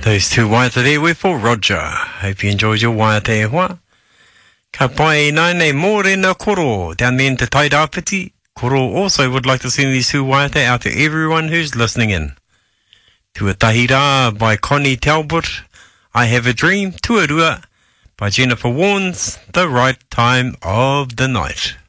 Those two waiata there were for Roger. Hope you enjoyed your waiata e hoa. Ka pai nai nei mōrena koro down there in Te Tairāwhiti. Koro also would like to send these two waiata out to everyone who's listening in. Tuatahi Rā by Connie Talbot. I Have a Dream. Tuarua by Jennifer Warnes. The Right Time of the Night.